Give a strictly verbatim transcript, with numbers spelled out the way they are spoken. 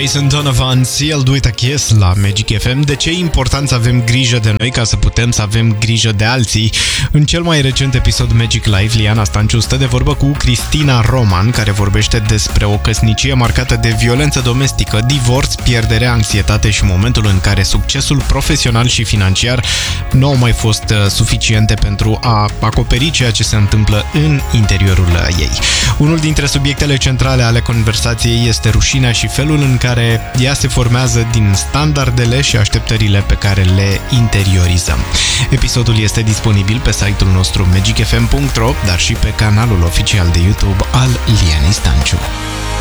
Jason Donovan, Sealed with a Kiss la Magic F M. De ce e important să avem grijă de noi ca să putem să avem grijă de alții? În cel mai recent episod Magic Live, Liana Stanciu stă de vorbă cu Cristina Roman, care vorbește despre o căsnicie marcată de violență domestică, divorț, pierdere, anxietate și momentul în care succesul profesional și financiar nu au mai fost suficiente pentru a acoperi ceea ce se întâmplă în interiorul ei. Unul dintre subiectele centrale ale conversației este rușinea și felul în care ea se formează din standardele și așteptările pe care le interiorizăm. Episodul este disponibil pe site-ul nostru magic f m punct r o, dar și pe canalul oficial de YouTube al Lianei Stanciu.